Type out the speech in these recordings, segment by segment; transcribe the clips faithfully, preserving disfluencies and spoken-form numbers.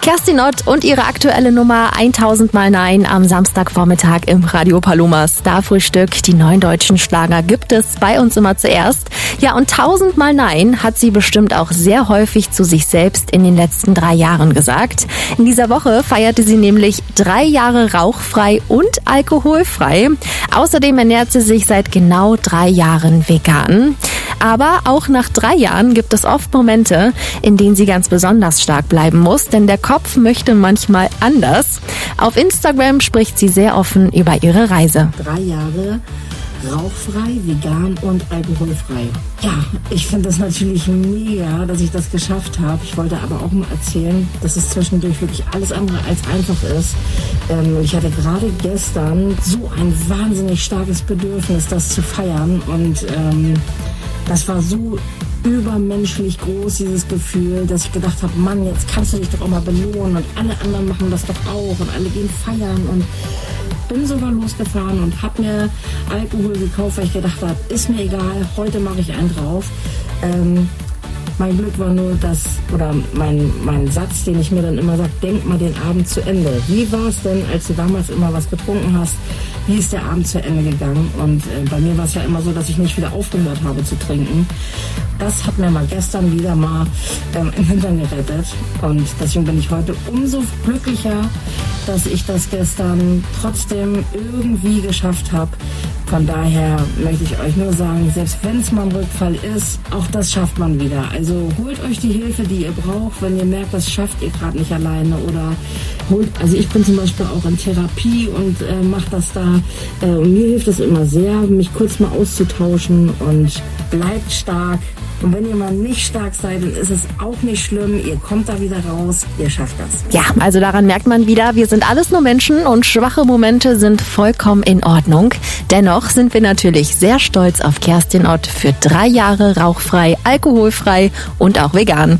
Kerstin Ott und ihre aktuelle Nummer tausend Mal Nein am Samstagvormittag im Radio Paloma Starfrühstück. Die neuen deutschen Schlager gibt es bei uns immer zuerst. Ja, und tausend Mal Nein hat sie bestimmt auch sehr häufig zu sich selbst in den letzten drei Jahren gesagt. In dieser Woche feierte sie nämlich drei Jahre rauchfrei und alkoholfrei. Außerdem ernährt sie sich seit genau drei Jahren vegan. Aber auch nach drei Jahren gibt es oft Momente, in denen sie ganz besonders stark bleiben muss, denn der Kopf möchte manchmal anders. Auf Instagram spricht sie sehr offen über ihre Reise. Drei Jahre rauchfrei, vegan und alkoholfrei. Ja, ich finde das natürlich mega, dass ich das geschafft habe. Ich wollte aber auch mal erzählen, dass es zwischendurch wirklich alles andere als einfach ist. Ähm, ich hatte gerade gestern so ein wahnsinnig starkes Bedürfnis, das zu feiern, und ähm, das war so übermenschlich groß, dieses Gefühl, dass ich gedacht habe, Mann, jetzt kannst du dich doch auch mal belohnen, und alle anderen machen das doch auch und alle gehen feiern, und bin sogar losgefahren und habe mir Alkohol gekauft, weil ich gedacht habe, ist mir egal, heute mache ich einen drauf. Ähm, mein Glück war nur das, oder mein, mein Satz, den ich mir dann immer sage, denk mal den Abend zu Ende. Wie war es denn, als du damals immer was getrunken hast? Wie ist der Abend zu Ende gegangen? Und äh, bei mir war es ja immer so, dass ich nicht wieder aufgehört habe zu trinken. Das hat mir mal gestern wieder mal ähm, im Hintern gerettet. Und deswegen bin ich heute umso glücklicher, dass ich das gestern trotzdem irgendwie geschafft habe. Von daher möchte ich euch nur sagen, selbst wenn es mal ein Rückfall ist, auch das schafft man wieder. Also holt euch die Hilfe, die ihr braucht, wenn ihr merkt, das schafft ihr gerade nicht alleine. Oder holt, also ich bin zum Beispiel auch in Therapie und äh, mache das da. Äh, und mir hilft es immer sehr, mich kurz mal auszutauschen, und bleibt stark. Und wenn ihr mal nicht stark seid, dann ist es auch nicht schlimm. Ihr kommt da wieder raus. Ihr schafft das. Ja, also daran merkt man wieder, wir sind alles nur Menschen und schwache Momente sind vollkommen in Ordnung. Dennoch sind wir natürlich sehr stolz auf Kerstin Ott für drei Jahre rauchfrei, alkoholfrei und auch vegan.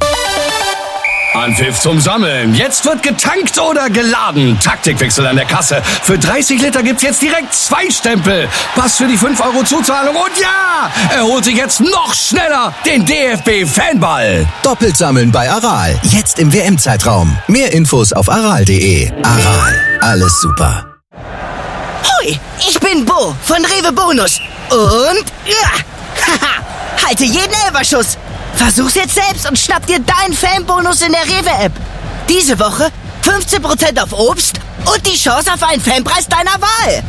Anpfiff zum Sammeln. Jetzt wird getankt oder geladen. Taktikwechsel an der Kasse. Für dreißig Liter gibt's jetzt direkt zwei Stempel. Pass für die fünf Euro Zuzahlung. Und ja, er holt sich jetzt noch schneller den D F B-Fanball. Doppelt sammeln bei Aral. Jetzt im W M-Zeitraum. Mehr Infos auf aral punkt de. Aral. Alles super. Hui, ich bin Bo von Rewe Bonus. Und ja, haha, halte jeden Elferschuss. Versuch's jetzt selbst und schnapp dir deinen Fanbonus in der Rewe-App. Diese Woche fünfzehn Prozent auf Obst und die Chance auf einen Fanpreis deiner Wahl.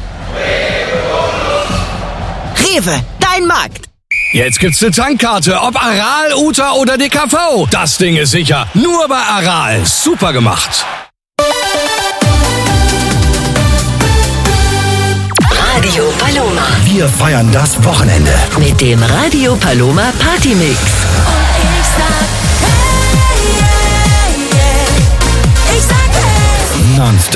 Rewe, dein Markt. Jetzt gibt's eine Tankkarte, ob Aral, Uta oder D K V. Das Ding ist sicher. Nur bei Aral. Super gemacht. Radio Paloma. Wir feiern das Wochenende Mit dem Radio Paloma Party Mix. Und ich sag